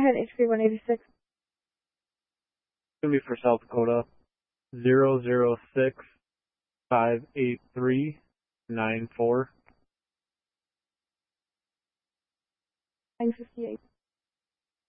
ahead, HP 186. It's going to be for South Dakota. 006-583-94. 958.